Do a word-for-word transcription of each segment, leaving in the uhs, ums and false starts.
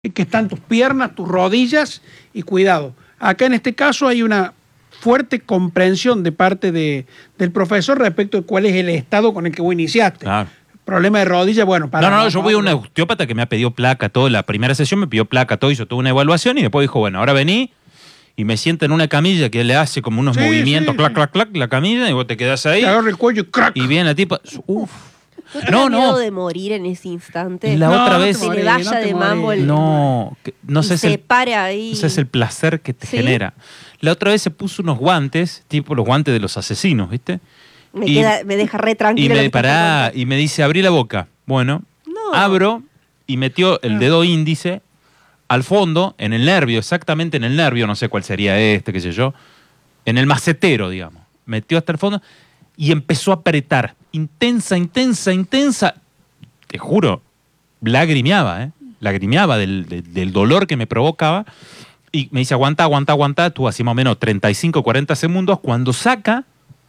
que están tus piernas, tus rodillas y cuidado. Acá en este caso hay una fuerte comprensión de parte de, del profesor respecto de cuál es el estado con el que vos iniciaste. Claro. Problema de rodilla, bueno, para... No, no, no, yo voy a un osteópata que me ha pedido placa, todo, la primera sesión me pidió placa, todo, hizo toda una evaluación y después dijo, bueno, ahora vení y me sienta en una camilla que le hace como unos sí, movimientos, sí, clac, sí. clac, clac, la camilla y vos te quedás ahí. Te agarra el cuello y crack. Y viene la tipa, uff. ¿No te No, da miedo no. de morir en ese instante? La No, otra no vez... te Se le morís, vaya no te de morís. mambo el... No, que- no sé y si se el, para ahí. ese es el placer que te ¿Sí? genera. La otra vez se puso unos guantes, tipo los guantes de los asesinos, ¿viste? Me, y- queda, me deja re Y tranquilo. lo que me, estás pará, contando. y me dice, abrí la boca. Bueno, No. abro y metió el dedo índice al fondo, en el nervio, exactamente en el nervio, no sé cuál sería este, qué sé yo, en el macetero, digamos. Metió hasta el fondo y empezó a apretar. Intensa, intensa, intensa. Te juro, lagrimeaba, ¿eh? Lagrimeaba del, del, del dolor que me provocaba. Y me dice, aguanta, aguanta, aguanta. Tuvo así más o menos treinta y cinco, cuarenta segundos. Cuando saca,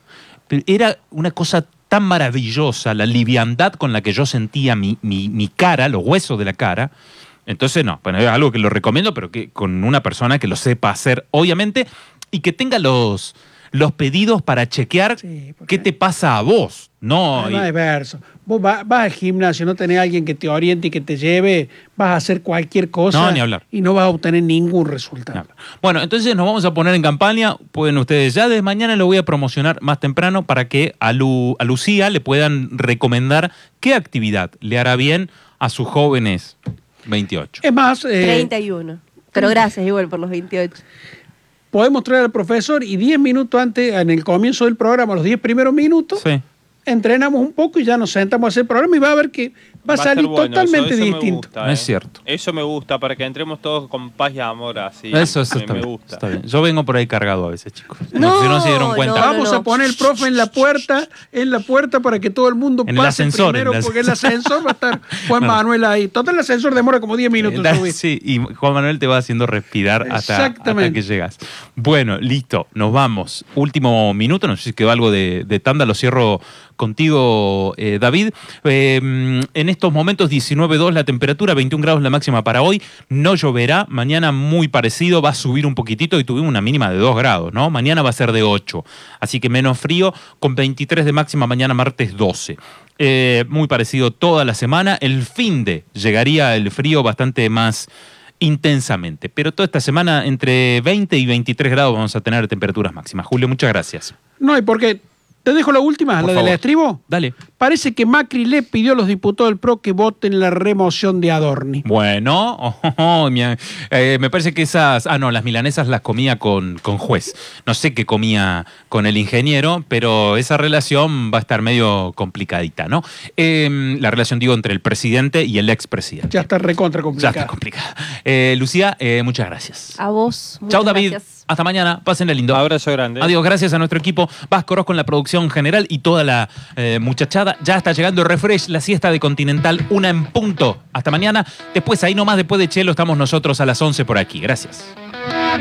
era una cosa tan maravillosa, la liviandad con la que yo sentía mi, mi, mi cara, los huesos de la cara. Entonces, no, bueno, es algo que lo recomiendo, pero que con una persona que lo sepa hacer, obviamente, y que tenga los, los pedidos para chequear Sí, porque- qué te pasa a vos. No, Además y- de verso. Vos vas, vas al gimnasio, no tenés a alguien que te oriente y que te lleve, vas a hacer cualquier cosa No, ni hablar. y no vas a obtener ningún resultado. No. Bueno, entonces nos vamos a poner en campaña. Pueden ustedes, ya desde mañana lo voy a promocionar más temprano para que a, Lu- a Lucía le puedan recomendar qué actividad le hará bien a sus jóvenes veintiocho. Es más, eh, treinta y uno. Pero gracias igual por los veintiocho. podemos traer al profesor y diez minutos antes, en el comienzo del programa, los diez primeros minutos, Sí. entrenamos un poco y ya nos sentamos a hacer el programa y va a ver que va a ser salir bueno, totalmente eso- eso me distinto. gusta, No eh. es cierto. Eso me gusta, para que entremos todos con paz y amor así. Eso, eso me, está, me bien, gusta. está bien. Yo vengo por ahí cargado a veces, chicos. No, si no se dieron cuenta. no, Vamos no. a poner el profe en la puerta, en la puerta para que todo el mundo En el pase ascensor, primero, en el porque el ascensor va a estar Juan No, no. Manuel ahí. Total, el ascensor demora como diez minutos en Da- subir. Sí, y Juan Manuel te va haciendo respirar hasta, Exactamente. hasta que llegas. Bueno, listo, nos vamos. Último minuto, no sé si quedó algo de, de tanda, lo cierro contigo, eh, David. Eh, en estos momentos, diecinueve dos la temperatura, veintiún grados la máxima para hoy. No lloverá, mañana muy parecido, va a subir un poquitito y tuvimos una mínima de dos grados, ¿no? Mañana va a ser de ocho, así que menos frío, con veintitrés de máxima mañana martes doce. Eh, muy parecido toda la semana. El fin de llegaría el frío bastante más intensamente, pero toda esta semana entre veinte y veintitrés grados vamos a tener temperaturas máximas. Julio, muchas gracias. No, y porque te dejo la última, Por la favor. del estribo. Dale. Parece que Macri le pidió a los diputados del P R O que voten la remoción de Adorni. Bueno, oh, oh, oh, mi- eh, me parece que esas... Ah, no, las milanesas las comía con, con juez. No sé qué comía con el ingeniero, pero esa relación va a estar medio complicadita, ¿no? Eh, la relación, digo, entre el presidente y el expresidente. Ya está recontra Ya complicado. está complicada. Eh, Lucía, eh, muchas gracias. A vos. muchas Chao, David. gracias. Hasta mañana. Pásenle lindo. Abrazo grande. Adiós, gracias a nuestro equipo Vasco Ros con la producción general y toda la eh, muchachada. Ya está llegando Refresh, la siesta de Continental, una en punto. Hasta mañana. Después, ahí nomás, después de Chelo, estamos nosotros a las once por aquí. Gracias.